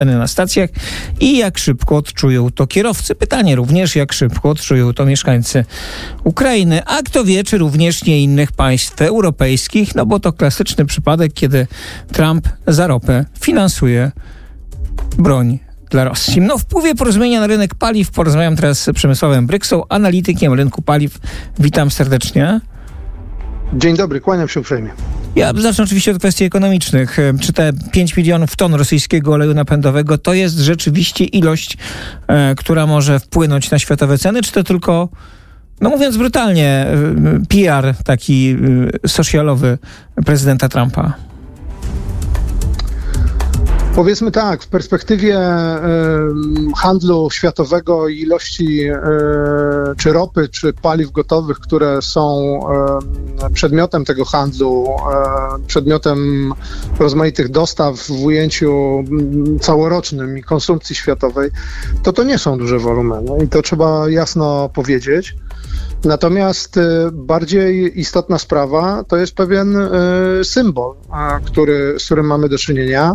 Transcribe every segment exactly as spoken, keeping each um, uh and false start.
na stacjach i jak szybko odczują to kierowcy. Pytanie również, jak szybko odczują to mieszkańcy Ukrainy, a kto wie, czy również nie innych państw europejskich, no bo to klasyczny przypadek, kiedy Trump za ropę finansuje broń dla Rosji. No, w wpływie porozumienia na rynek paliw porozmawiam teraz z Przemysławem Bryksą, analitykiem rynku paliw. Witam serdecznie. Dzień dobry, kłaniam się uprzejmie. Ja zacznę oczywiście od kwestii ekonomicznych. Czy te pięć milionów ton rosyjskiego oleju napędowego to jest rzeczywiście ilość, e, która może wpłynąć na światowe ceny, czy to tylko, no mówiąc brutalnie, P R taki e, socialowy prezydenta Trumpa? Powiedzmy tak, w perspektywie e, handlu światowego i ilości e, czy ropy, czy paliw gotowych, które są e, przedmiotem tego handlu, e, przedmiotem rozmaitych dostaw w ujęciu całorocznym i konsumpcji światowej, to to nie są duże wolumeny i to trzeba jasno powiedzieć. Natomiast bardziej istotna sprawa to jest pewien e, symbol, a, który, z którym mamy do czynienia.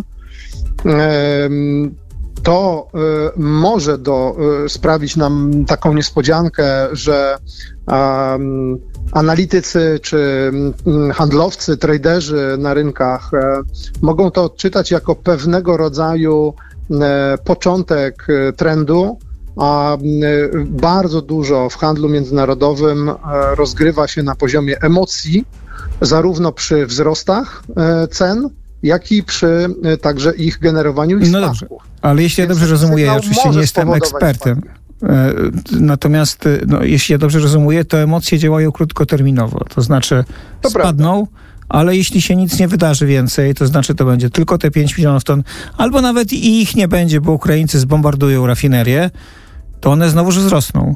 To może do, sprawić nam taką niespodziankę, że um, analitycy czy handlowcy, traderzy na rynkach mogą to odczytać jako pewnego rodzaju początek trendu, a bardzo dużo w handlu międzynarodowym rozgrywa się na poziomie emocji, zarówno przy wzrostach cen, jak i przy także ich generowaniu i no spadku. Dobrze, ale jeśli ja dobrze rozumuję, ja oczywiście nie jestem ekspertem, natomiast no, jeśli ja dobrze rozumuję, to emocje działają krótkoterminowo, to znaczy to spadną, prawda. Ale jeśli się nic nie wydarzy więcej, to znaczy to będzie tylko te pięć milionów ton, albo nawet i ich nie będzie, bo Ukraińcy zbombardują rafinerię, to one znowuż wzrosną.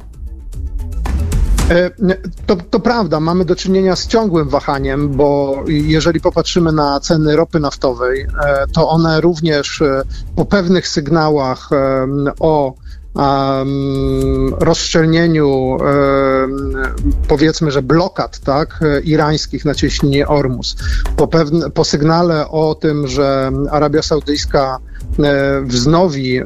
To, to prawda, mamy do czynienia z ciągłym wahaniem, bo jeżeli popatrzymy na ceny ropy naftowej, to one również po pewnych sygnałach o Um, rozszczelnieniu um, powiedzmy, że blokad, tak, irańskich na cieśninie Ormus, po, pewne, po sygnale o tym, że Arabia Saudyjska e, wznowi e,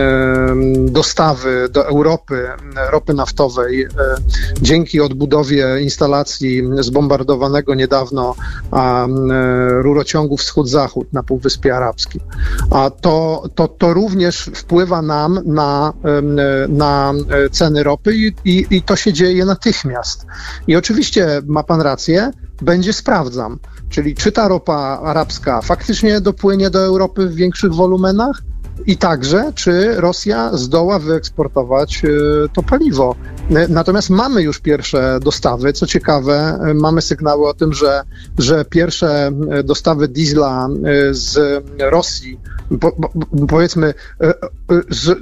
dostawy do Europy ropy naftowej e, dzięki odbudowie instalacji zbombardowanego niedawno a, e, rurociągu wschód-zachód na Półwyspie Arabskim. A to, to, to również wpływa nam na na ceny ropy i, i, i to się dzieje natychmiast. I oczywiście ma pan rację, będzie sprawdzam, czyli czy ta ropa arabska faktycznie dopłynie do Europy w większych wolumenach i także czy Rosja zdoła wyeksportować y, to paliwo. Natomiast mamy już pierwsze dostawy. Co ciekawe, mamy sygnały o tym, że, że pierwsze dostawy diesla z Rosji, po, po, powiedzmy z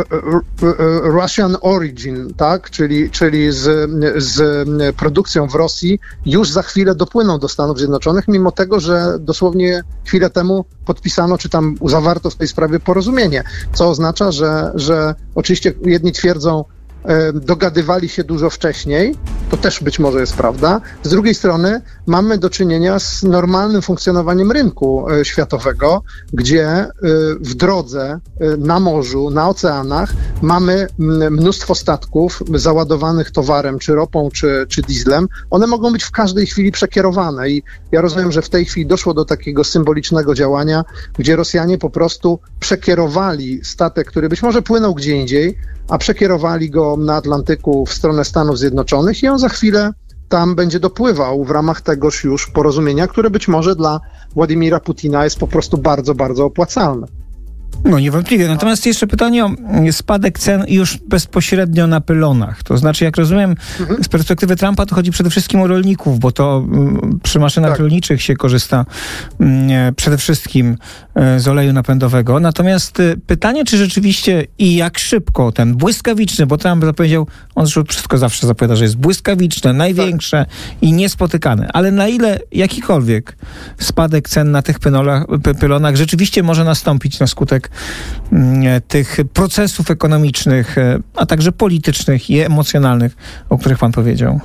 Russian origin, tak, czyli, czyli z, z produkcją w Rosji, już za chwilę dopłyną do Stanów Zjednoczonych, mimo tego, że dosłownie chwilę temu podpisano, czy tam zawarto w tej sprawie porozumienie, co oznacza, że, że oczywiście jedni twierdzą, dogadywali się dużo wcześniej, to też być może jest prawda. Z drugiej strony mamy do czynienia z normalnym funkcjonowaniem rynku światowego, gdzie w drodze, na morzu, na oceanach mamy mnóstwo statków załadowanych towarem, czy ropą, czy, czy dieslem. One mogą być w każdej chwili przekierowane i ja rozumiem, że w tej chwili doszło do takiego symbolicznego działania, gdzie Rosjanie po prostu przekierowali statek, który być może płynął gdzie indziej, a przekierowali go na Atlantyku w stronę Stanów Zjednoczonych i on za chwilę tam będzie dopływał w ramach tegoż już porozumienia, które być może dla Władimira Putina jest po prostu bardzo, bardzo opłacalne. No niewątpliwie. Natomiast jeszcze pytanie o spadek cen już bezpośrednio na pylonach. To znaczy, jak rozumiem, mhm. z perspektywy Trumpa to chodzi przede wszystkim o rolników, bo to przy maszynach tak. rolniczych się korzysta przede wszystkim z oleju napędowego. Natomiast pytanie, czy rzeczywiście i jak szybko ten błyskawiczny, bo Trump zapowiedział, on wszystko zawsze zapowiada, że jest błyskawiczne, największe tak. i niespotykane. Ale na ile jakikolwiek spadek cen na tych pylonach, pylonach rzeczywiście może nastąpić na skutek tych procesów ekonomicznych, a także politycznych i emocjonalnych, o których pan powiedział?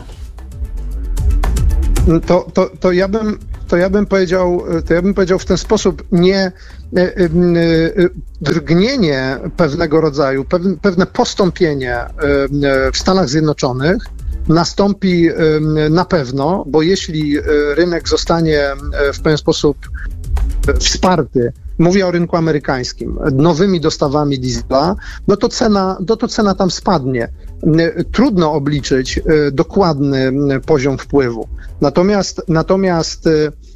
To, to, to ja bym to ja bym powiedział, to ja bym powiedział w ten sposób, nie, drgnienie pewnego rodzaju, pewne postąpienie w Stanach Zjednoczonych nastąpi na pewno, bo jeśli rynek zostanie w pewien sposób wsparty, mówię o rynku amerykańskim, nowymi dostawami diesla, no to cena, no to cena tam spadnie. Trudno obliczyć dokładny poziom wpływu. Natomiast, natomiast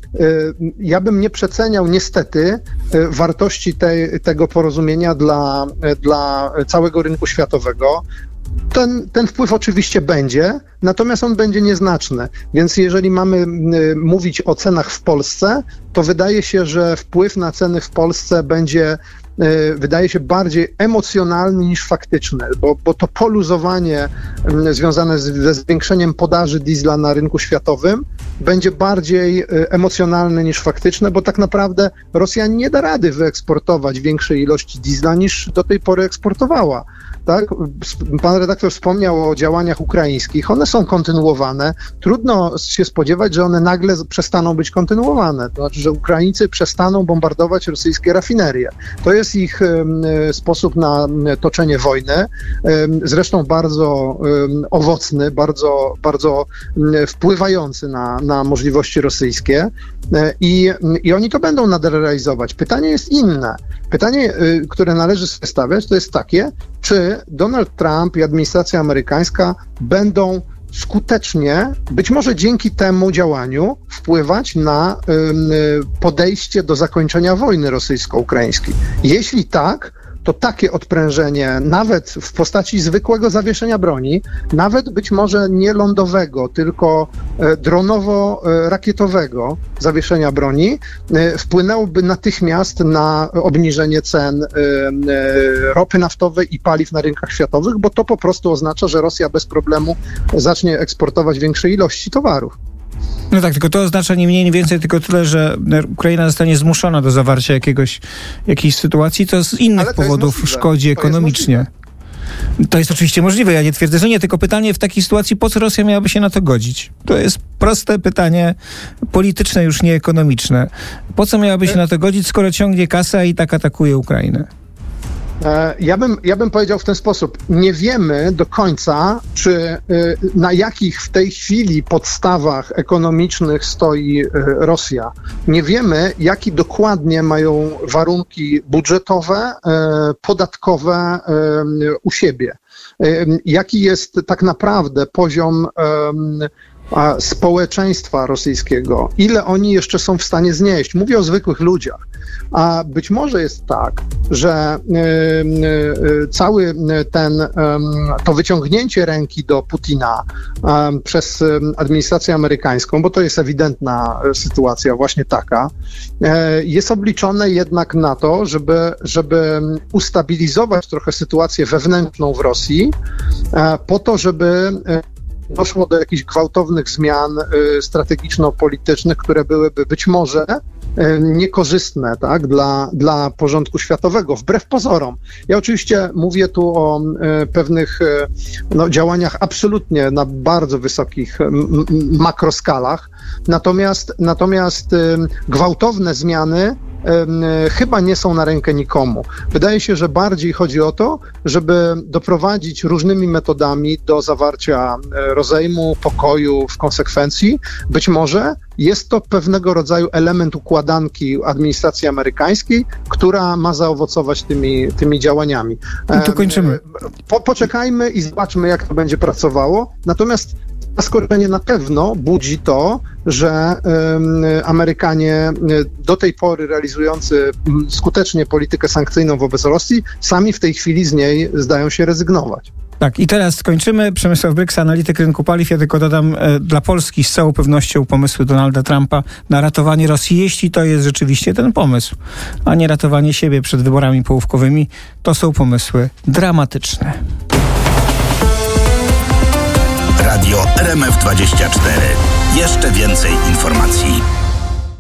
ja bym nie przeceniał niestety wartości tej, tego porozumienia dla, dla całego rynku światowego. Ten, ten wpływ oczywiście będzie, natomiast on będzie nieznaczny. Więc jeżeli mamy mówić o cenach w Polsce, to wydaje się, że wpływ na ceny w Polsce będzie, wydaje się, bardziej emocjonalny niż faktyczny, bo, bo to poluzowanie związane ze zwiększeniem podaży diesla na rynku światowym będzie bardziej emocjonalne niż faktyczne, bo tak naprawdę Rosja nie da rady wyeksportować większej ilości diesla niż do tej pory eksportowała. Tak? Pan redaktor wspomniał o działaniach ukraińskich. One są kontynuowane. Trudno się spodziewać, że one nagle przestaną być kontynuowane. To znaczy, że Ukraińcy przestaną bombardować rosyjskie rafinerie. To jest ich um, sposób na toczenie wojny. Um, zresztą bardzo um, owocny, bardzo, bardzo um, wpływający na, na możliwości rosyjskie. I, I oni to będą nadal realizować. Pytanie jest inne. Pytanie, które należy sobie stawiać, to jest takie, czy Donald Trump i administracja amerykańska będą skutecznie, być może dzięki temu działaniu, wpływać na y, podejście do zakończenia wojny rosyjsko-ukraińskiej. Jeśli tak, to takie odprężenie, nawet w postaci zwykłego zawieszenia broni, nawet być może nie lądowego, tylko dronowo-rakietowego zawieszenia broni, wpłynęłoby natychmiast na obniżenie cen ropy naftowej i paliw na rynkach światowych, bo to po prostu oznacza, że Rosja bez problemu zacznie eksportować większe ilości towarów. No tak, tylko to oznacza nie mniej, nie więcej, tylko tyle, że Ukraina zostanie zmuszona do zawarcia jakiegoś, jakiejś sytuacji, co z innych powodów szkodzi ekonomicznie. To jest oczywiście możliwe, ja nie twierdzę, że nie, tylko pytanie w takiej sytuacji, po co Rosja miałaby się na to godzić? To jest proste pytanie polityczne, już nie ekonomiczne. Po co miałaby się na to godzić, skoro ciągnie kasę i tak atakuje Ukrainę? Ja bym, ja bym powiedział w ten sposób. Nie wiemy do końca, czy na jakich w tej chwili podstawach ekonomicznych stoi Rosja. Nie wiemy, jakie dokładnie mają warunki budżetowe, podatkowe u siebie. Jaki jest tak naprawdę poziom społeczeństwa rosyjskiego, ile oni jeszcze są w stanie znieść. Mówię o zwykłych ludziach. A być może jest tak, że y, y, cały ten, y, to wyciągnięcie ręki do Putina y, przez administrację amerykańską, bo to jest ewidentna sytuacja właśnie taka, y, jest obliczone jednak na to, żeby, żeby ustabilizować trochę sytuację wewnętrzną w Rosji, y, po to, żeby y, doszło do jakichś gwałtownych zmian y, strategiczno-politycznych, które byłyby być może y, niekorzystne, tak, dla, dla porządku światowego, wbrew pozorom. Ja oczywiście mówię tu o y, pewnych y, no, działaniach absolutnie na bardzo wysokich m, makroskalach, natomiast, natomiast y, gwałtowne zmiany chyba nie są na rękę nikomu. Wydaje się, że bardziej chodzi o to, żeby doprowadzić różnymi metodami do zawarcia rozejmu, pokoju w konsekwencji. Być może jest to pewnego rodzaju element układanki administracji amerykańskiej, która ma zaowocować tymi, tymi działaniami. I tu kończymy. Po, poczekajmy i zobaczmy, jak to będzie pracowało. Natomiast zaskoczenie na pewno budzi to, że um, Amerykanie do tej pory realizujący skutecznie politykę sankcyjną wobec Rosji, sami w tej chwili z niej zdają się rezygnować. Tak, i teraz skończymy. Przemysław Bryksa, analityk rynku paliw. Ja tylko dodam, e, dla Polski z całą pewnością pomysły Donalda Trumpa na ratowanie Rosji, jeśli to jest rzeczywiście ten pomysł, a nie ratowanie siebie przed wyborami połówkowymi, to są pomysły dramatyczne. Radio R M F dwadzieścia cztery. Jeszcze więcej informacji.